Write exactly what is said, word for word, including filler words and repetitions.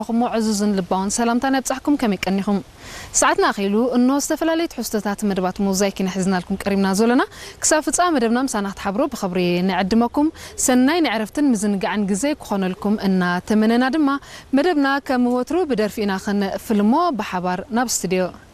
خمو عزوزن لباون سلامتنا بصحكم كم يكنيكم ساعتنا خيلو انه استفلاليت حستات مدبات موزايك نحزنا لكم قريبنا زولنا كساف فصا مدبنا مسانا تحبرو بخبري نعدمكم سناي نعرفتن مزنقعن غزي كخون لكم ان تمننا دما مدبنا كم وترو بدرفينا خن فيلمو بحبار ناب استوديو